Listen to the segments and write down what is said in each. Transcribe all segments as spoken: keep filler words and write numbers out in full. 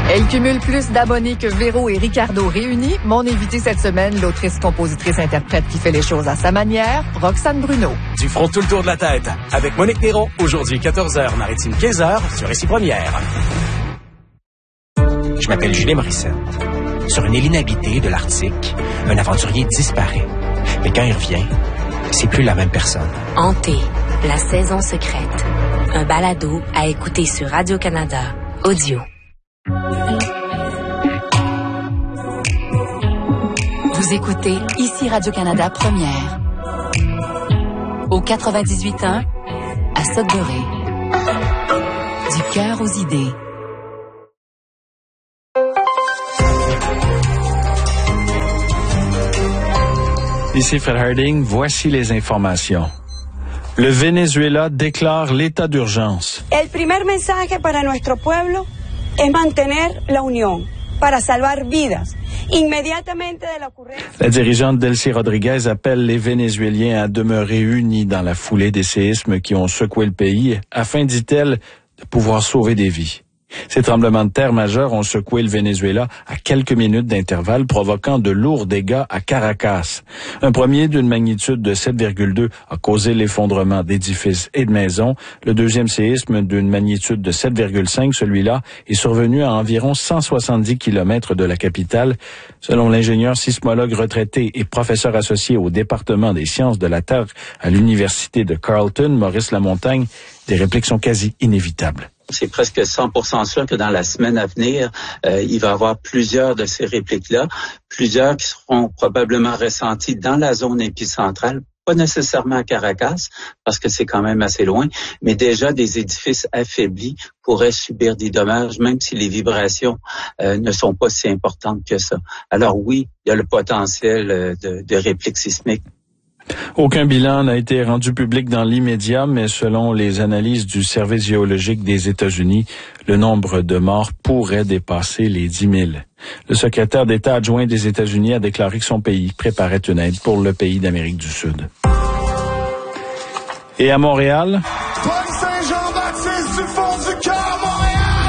Elle cumule plus d'abonnés que Véro et Ricardo réunis. Mon invité cette semaine, l'autrice, compositrice, interprète qui fait les choses à sa manière, Roxane Bruno. Du front tout le tour de la tête. Avec Monique Néron, aujourd'hui quatorze heures, Maritime quinze heures, sur Récit Première. Je m'appelle Julien Morissette. Sur une île inhabitée de l'Arctique, un aventurier disparaît. Mais quand il revient, c'est plus la même personne. Hanté, la saison secrète. Un balado à écouter sur Radio-Canada Audio. Vous écoutez ici Radio-Canada Première. Au quatre-vingt-dix-huit ans, à Sudbury. Du cœur aux idées. Ici Fred Harding, voici les informations. Le Venezuela déclare l'état d'urgence. El primer mensaje para nuestro pueblo es mantener la unión para salvar vidas. Inmediatamente de la ocurrencia. La dirigeante Delcy Rodriguez appelle les Vénézuéliens à demeurer unis dans la foulée des séismes qui ont secoué le pays afin, dit-elle, de pouvoir sauver des vies. Ces tremblements de terre majeurs ont secoué le Venezuela à quelques minutes d'intervalle, provoquant de lourds dégâts à Caracas. Un premier d'une magnitude de sept virgule deux a causé l'effondrement d'édifices et de maisons. Le deuxième séisme d'une magnitude de sept virgule cinq, celui-là, est survenu à environ cent soixante-dix kilomètres de la capitale. Selon l'ingénieur sismologue retraité et professeur associé au département des sciences de la Terre à l'université de Carleton, Maurice Lamontagne, des répliques sont quasi inévitables. C'est presque cent pour cent sûr que dans la semaine à venir, euh, il va y avoir plusieurs de ces répliques-là, plusieurs qui seront probablement ressenties dans la zone épicentrale, pas nécessairement à Caracas, parce que c'est quand même assez loin, mais déjà des édifices affaiblis pourraient subir des dommages, même si les vibrations euh, ne sont pas si importantes que ça. Alors oui, il y a le potentiel euh, de, de répliques sismiques. Aucun bilan n'a été rendu public dans l'immédiat, mais selon les analyses du Service géologique des États-Unis, le nombre de morts pourrait dépasser les dix mille. Le secrétaire d'État adjoint des États-Unis a déclaré que son pays préparait une aide pour le pays d'Amérique du Sud. Et à Montréal... Paul Saint-Jean-Baptiste du fond du cœur, Montréal!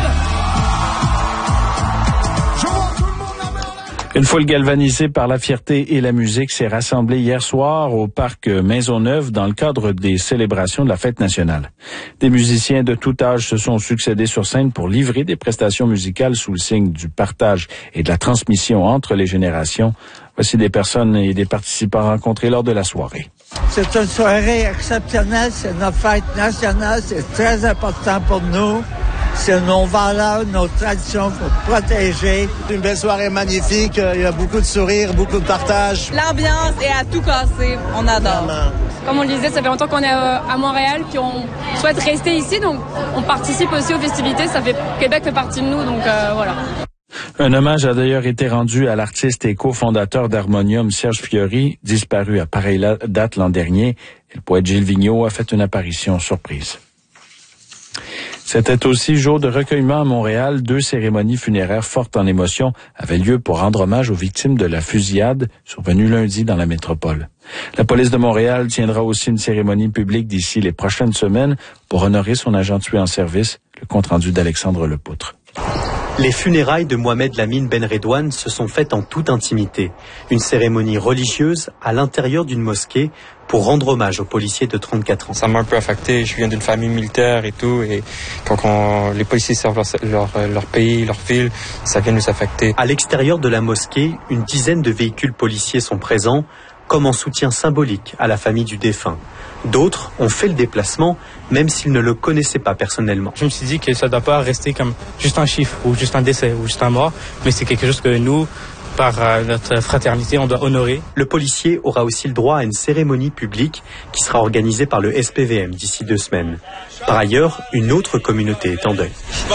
Une foule galvanisée par la fierté et la musique s'est rassemblée hier soir au parc Maisonneuve dans le cadre des célébrations de la fête nationale. Des musiciens de tout âge se sont succédés sur scène pour livrer des prestations musicales sous le signe du partage et de la transmission entre les générations. Voici des personnes et des participants rencontrés lors de la soirée. C'est une soirée exceptionnelle, c'est notre fête nationale, c'est très important pour nous. C'est nos valeurs, nos traditions, faut protéger. Une belle soirée magnifique, il y a beaucoup de sourires, beaucoup de partage. L'ambiance est à tout casser, on adore. Vraiment. Comme on le disait, ça fait longtemps qu'on est à Montréal, puis on souhaite rester ici, donc on participe aussi aux festivités. Ça fait Québec fait partie de nous, donc euh, voilà. Un hommage a d'ailleurs été rendu à l'artiste et cofondateur d'Harmonium, Serge Fiori, disparu à pareille date l'an dernier. Et le poète Gilles Vigneault a fait une apparition surprise. C'était aussi jour de recueillement à Montréal. Deux cérémonies funéraires fortes en émotion avaient lieu pour rendre hommage aux victimes de la fusillade survenue lundi dans la métropole. La police de Montréal tiendra aussi une cérémonie publique d'ici les prochaines semaines pour honorer son agent tué en service, le compte-rendu d'Alexandre Lepoutre. Les funérailles de Mohamed Lamine Ben Redouane se sont faites en toute intimité. Une cérémonie religieuse à l'intérieur d'une mosquée pour rendre hommage aux policiers de trente-quatre ans. Ça m'a un peu affecté. Je viens d'une famille militaire et tout. Et quand on, les policiers servent leur, leur, leur pays, leur ville, ça vient nous affecter. À l'extérieur de la mosquée, une dizaine de véhicules policiers sont présents, comme en soutien symbolique à la famille du défunt. D'autres ont fait le déplacement, même s'ils ne le connaissaient pas personnellement. Je me suis dit que ça ne doit pas rester comme juste un chiffre, ou juste un décès, ou juste un mort, mais c'est quelque chose que nous, par euh, notre fraternité, on doit honorer. Le policier aura aussi le droit à une cérémonie publique qui sera organisée par le S P V M d'ici deux semaines. Par ailleurs, une autre communauté est en deuil.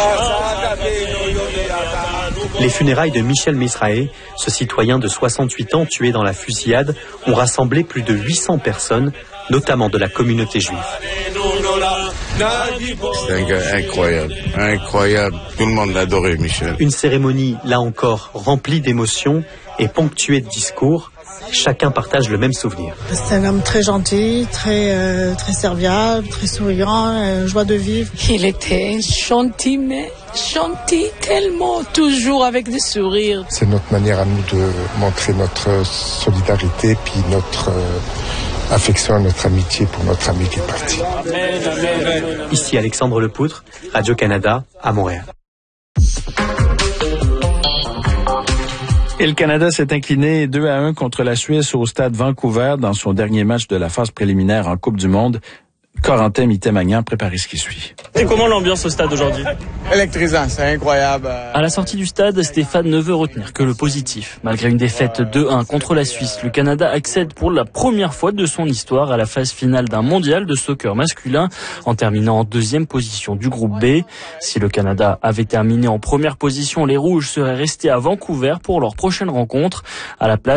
Les funérailles de Michel Misraé, ce citoyen de soixante-huit ans tué dans la fusillade, ont rassemblé plus de huit cents personnes, notamment de la communauté juive. C'est un gars incroyable, incroyable. Tout le monde l'adorait, Michel. Une cérémonie, là encore, remplie d'émotions et ponctuée de discours, chacun partage le même souvenir. C'est un homme très gentil, très, euh, très serviable, très souriant, euh, joie de vivre. Il était gentil, mais gentil tellement, toujours avec des sourires. C'est notre manière à nous de montrer notre solidarité puis notre euh, affection, notre amitié pour notre ami qui est parti. Ici Alexandre Lepoutre, Radio-Canada, à Montréal. Et le Canada s'est incliné deux à un contre la Suisse au stade Vancouver dans son dernier match de la phase préliminaire en Coupe du Monde. Corentin Mittet-Magnan, préparez ce qui suit. Et comment l'ambiance au stade aujourd'hui? Électrisant, c'est incroyable. À la sortie du stade, Stéphane ne veut retenir que le positif. Malgré une défaite deux un contre la Suisse, le Canada accède pour la première fois de son histoire à la phase finale d'un mondial de soccer masculin en terminant en deuxième position du groupe B. Si le Canada avait terminé en première position, les Rouges seraient restés à Vancouver pour leur prochaine rencontre. À la place